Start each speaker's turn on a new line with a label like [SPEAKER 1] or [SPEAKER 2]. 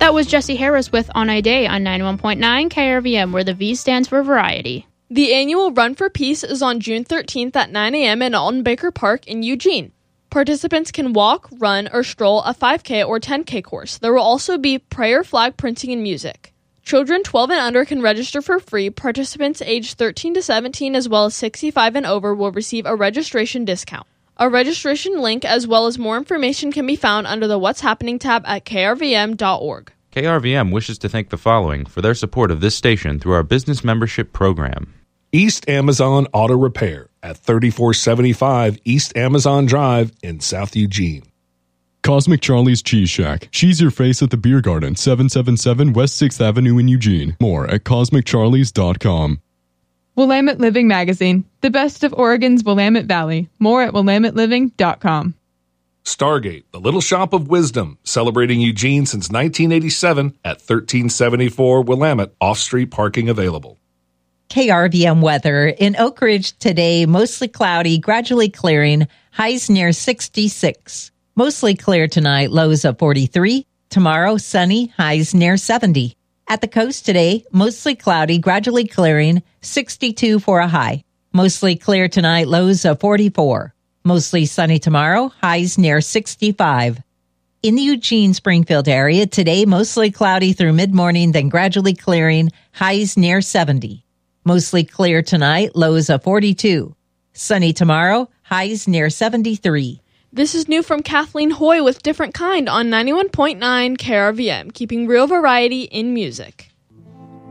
[SPEAKER 1] That was Jesse Harris with On a Day on 91.9 KRVM, where the V stands for variety.
[SPEAKER 2] The annual Run for Peace is on June 13th at 9 a.m. in Alton Baker Park in Eugene. Participants can walk, run, or stroll a 5K or 10K course. There will also be prayer, flag printing, and music. Children 12 and under can register for free. Participants aged 13 to 17 as well as 65 and over will receive a registration discount. A registration link as well as more information can be found under the What's Happening tab at krvm.org.
[SPEAKER 3] KRVM wishes to thank the following for their support of this station through our business membership program.
[SPEAKER 4] East Amazon Auto Repair at 3475 East Amazon Drive in South Eugene.
[SPEAKER 5] Cosmic Charlie's Cheese Shack. Cheese your face at the Beer Garden, 777 West 6th Avenue in Eugene. More at CosmicCharlies.com.
[SPEAKER 6] Willamette Living Magazine. The best of Oregon's Willamette Valley. More at WillametteLiving.com.
[SPEAKER 4] Stargate, the Little Shop of Wisdom, celebrating Eugene since 1987 at 1374 Willamette, off-street parking available.
[SPEAKER 7] KRVM weather. In Oak Ridge today, mostly cloudy, gradually clearing, highs near 66. Mostly clear tonight, lows of 43. Tomorrow, sunny, highs near 70. At the coast today, mostly cloudy, gradually clearing, 62 for a high. Mostly clear tonight, lows of 44. Mostly sunny tomorrow, highs near 65. In the Eugene-Springfield area, today mostly cloudy through mid-morning, then gradually clearing, highs near 70. Mostly clear tonight, lows of 42. Sunny tomorrow, highs near 73.
[SPEAKER 2] This is new from Kathleen Hoy with Different Kind on 91.9 KRVM, keeping real variety in music.